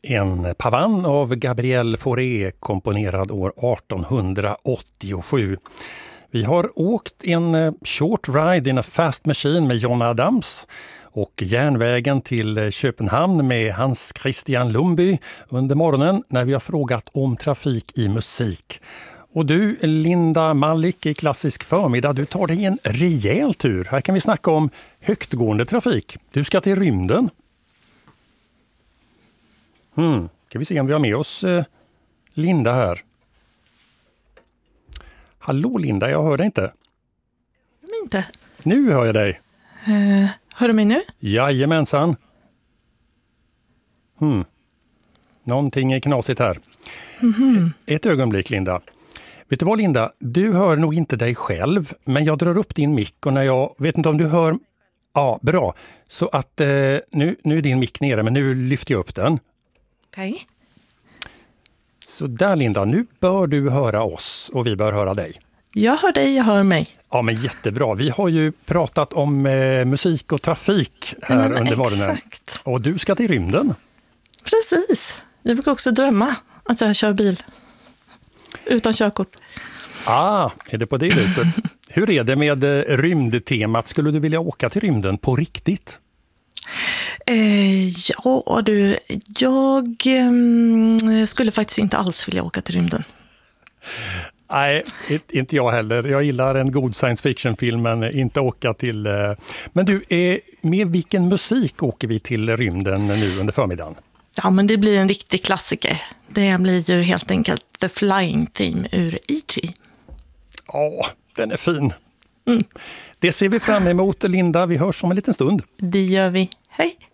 En pavan av Gabriel Fauré komponerad år 1887. Vi har åkt en short ride in a fast machine med John Adams och järnvägen till Köpenhamn med Hans Christian Lundby under morgonen när vi har frågat om trafik i musik. Och du, Linda Malik i Klassisk förmiddag, du tar dig en rejäl tur. Här kan vi snacka om högtgående trafik. Du ska till rymden. Ska vi se om vi har med oss Linda här. Hallå Linda, jag hör dig inte. Inte. Nu hör jag dig. Hör du mig nu? Jajamensan. Någonting är knasigt här. Ett ögonblick Linda. Vet du vad Linda, du hör nog inte dig själv, men jag drar upp din mick och när jag vet inte om du hör. Ja, bra. Så att nu är din mick nere, men nu lyfter jag upp den. Okej. Så där Linda, nu bör du höra oss och vi bör höra dig. Jag hör dig, jag hör mig. Ja men jättebra, vi har ju pratat om musik och trafik här under morgonen. Exakt. Och du ska till rymden. Precis, jag brukar också drömma att jag kör bil. Utan körkort. Är det på det viset? Hur är det med rymdtemat? Skulle du vilja åka till rymden på riktigt? Ja du, jag skulle faktiskt inte alls vilja åka till rymden. Nej, inte jag heller. Jag gillar en god science fiction-film men inte åka till. Men du, med vilken musik åker vi till rymden nu under förmiddagen? Ja, men det blir en riktig klassiker. Det blir ju helt enkelt The Flying Theme ur E.T. Ja, den är fin. Det ser vi fram emot Linda. Vi hörs om en liten stund. Det gör vi. Hej!